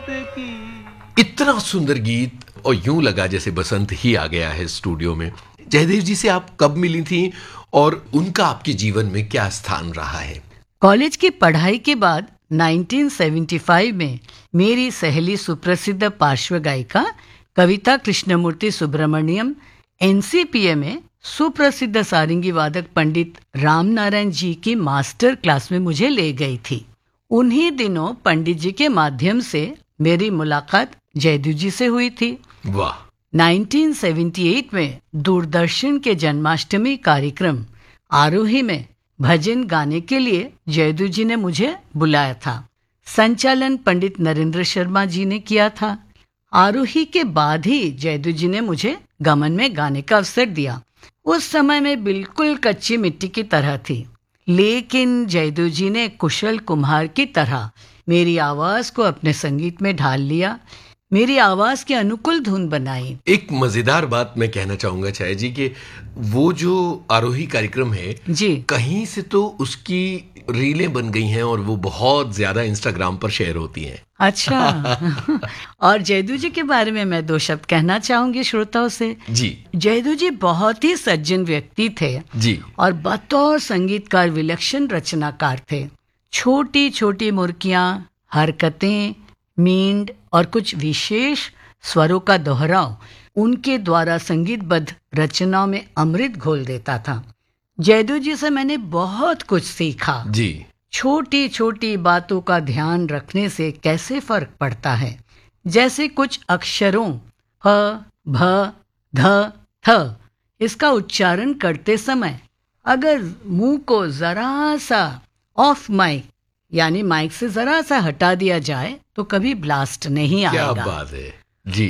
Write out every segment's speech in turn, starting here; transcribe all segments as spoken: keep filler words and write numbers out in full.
की। इतना सुंदर गीत, और यूं लगा जैसे बसंत ही आ गया है स्टूडियो में। जयदेव जी से आप कब मिली थी और उनका आपके जीवन में क्या स्थान रहा है? कॉलेज की पढ़ाई के बाद उन्नीस सौ पचहत्तर में मेरी सहेली सुप्रसिद्ध पार्श्व गायिका कविता कृष्णमूर्ति सुब्रमण्यम एनसीपीए में सुप्रसिद्ध सारंगी वादक पंडित राम नारायण जी की मास्टर क्लास में मुझे ले गई थी। उन्हीं दिनों पंडित जी के माध्यम से मेरी मुलाकात जयदेव जी से हुई थी। वाह। उन्नीस सौ अठहत्तर में दूरदर्शन के जन्माष्टमी कार्यक्रम आरोही में भजन गाने के लिए जयदेव जी ने मुझे बुलाया था। संचालन पंडित नरेंद्र शर्मा जी ने किया था। आरोही के बाद ही जयदेव जी ने मुझे गमन में गाने का अवसर दिया। उस समय मैं बिल्कुल कच्ची मिट्टी की तरह थी, लेकिन जयदेव जी ने कुशल कुम्हार की तरह मेरी आवाज को अपने संगीत में ढाल लिया, मेरी आवाज के अनुकूल धुन बनाई। एक मजेदार बात मैं कहना चाहूंगा छाया जी कि वो जो आरोही कार्यक्रम है जी, कहीं से तो उसकी रीलें बन गई हैं और वो बहुत ज्यादा इंस्टाग्राम पर शेयर होती हैं। अच्छा। और जयदेव जी के बारे में मैं दो शब्द कहना चाहूंगी श्रोताओं से। जी। जयदेव जी बहुत ही सज्जन व्यक्ति थे जी। और बतौर संगीतकार विलक्षण रचनाकार थे। छोटी छोटी मुर्कियां, हरकतें, मींड और कुछ विशेष स्वरों का दोहराव उनके द्वारा संगीतबद्ध रचनाओं में अमृत घोल देता था। जयदेव जी से मैंने बहुत कुछ सीखा। जी। छोटी छोटी बातों का ध्यान रखने से कैसे फर्क पड़ता है, जैसे कुछ अक्षरों ह, भ, ध, थ इसका उच्चारण करते समय अगर मुंह को जरा सा ऑफ माइक यानी माइक से जरा सा हटा दिया जाए तो कभी ब्लास्ट नहीं आएगा। क्या बात है जी।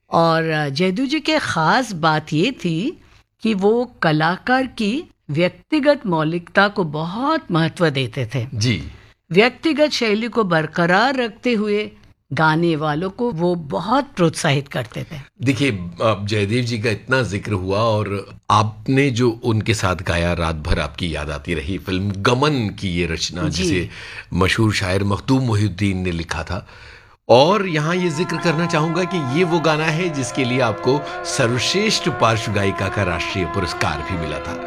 और जयदेव जी के खास बात ये थी कि वो कलाकार की व्यक्तिगत मौलिकता को बहुत महत्व देते थे। जी। व्यक्तिगत शैली को बरकरार रखते हुए गाने वालों को वो बहुत प्रोत्साहित करते थे। देखिए, अब जयदेव जी का इतना जिक्र हुआ और आपने जो उनके साथ गाया रात भर आपकी याद आती रही, फिल्म गमन की ये रचना जिसे मशहूर शायर मखदूम मोहिउद्दीन ने लिखा था। और यहाँ ये जिक्र करना चाहूंगा कि ये वो गाना है जिसके लिए आपको सर्वश्रेष्ठ पार्श्व गायिका का राष्ट्रीय पुरस्कार भी मिला था।